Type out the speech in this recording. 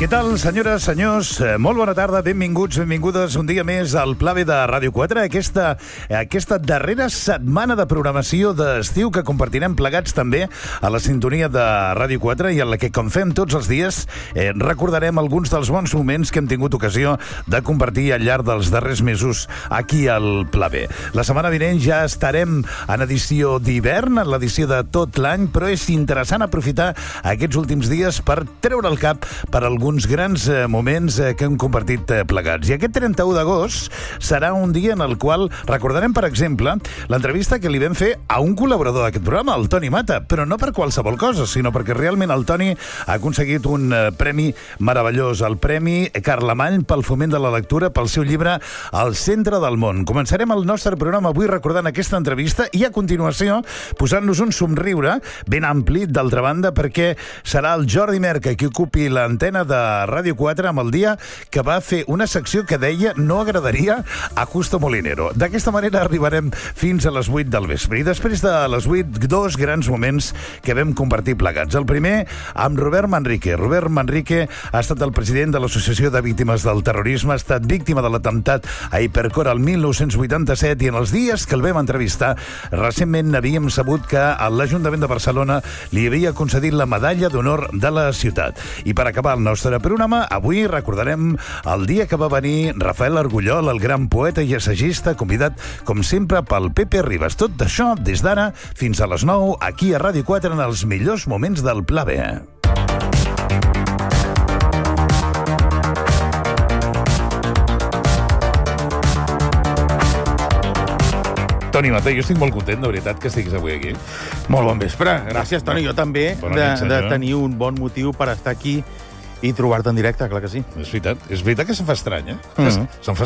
Què tal, senyores, senyors? Molt bona tarda, benvinguts, benvingudes un dia més al Pla B de Ràdio 4. Aquesta darrera setmana de programació d'estiu que compartirem plegats també a la sintonia de Ràdio 4 i en la que, com fem tots els dies, recordarem alguns dels bons moments que hem tingut ocasió de compartir al llarg dels darrers mesos aquí al Pla B. La setmana vinent ja estarem en edició d'hivern, en l'edició de tot l'any, però és interessant aprofitar aquests últims dies per treure el cap per alguns grans moments que hem compartit plegats. I aquest 31 d'agost serà un dia en el qual recordarem, per exemple, l'entrevista que li vam fer a un col·laborador d'aquest programa, el Toni Mata, però no per qualsevol cosa, sinó perquè realment el Toni ha aconseguit un premi meravellós, el Premi Carlemany pel foment de la lectura pel seu llibre Al centre del món. Començarem el nostre programa avui recordant aquesta entrevista i a continuació posant-nos un somriure ben ampli, d'altra banda, perquè serà el Jordi Merca qui ocupi l'antena de Ràdio 4 amb el dia que va fer una secció que deia no agradaria a Justo Molinero. D'aquesta manera arribarem fins a les 8 del vespre. I després de les 8, dos grans moments que vam compartir plegats. El primer, amb Robert Manrique. Robert Manrique ha estat el president de l'Associació de Víctimes del Terrorisme, ha estat víctima de l'atemptat a Hipercor el 1987 i en els dies que el vam entrevistar, recentment havíem sabut que l'Ajuntament de Barcelona li havia concedit la medalla d'honor de la ciutat. I per acabar el nostre programa, avui recordarem el dia que va venir Rafael Argullol, el gran poeta i assagista, convidat, com sempre, pel Pepe Ribas. Tot això des d'ara fins a les 9, aquí a Ràdio 4, en els millors moments del Pla B. Toni Mata, jo estic molt content, de veritat, que estiguis avui aquí. Molt bon vespre. Gràcies, Toni. Jo també, de tenir un bon motiu per estar aquí i trobar-te en directe, clar que sí. És veritat que se'n fa estrany, eh? Se'n fa